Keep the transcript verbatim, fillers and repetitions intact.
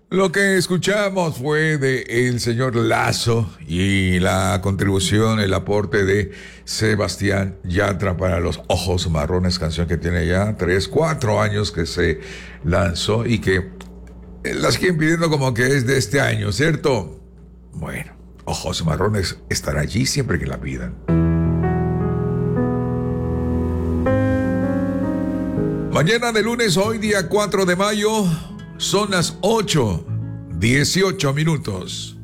Lo que escuchamos fue de el señor Lazo y la contribución, el aporte de Sebastián Yatra para Los Ojos Marrones, canción que tiene ya tres, cuatro años que se lanzó y que la siguen pidiendo como que es de este año, ¿cierto? Bueno, Ojos Marrones estará allí siempre que la pidan. Mañana de lunes, hoy día cuatro de mayo, son las ocho, dieciocho minutos.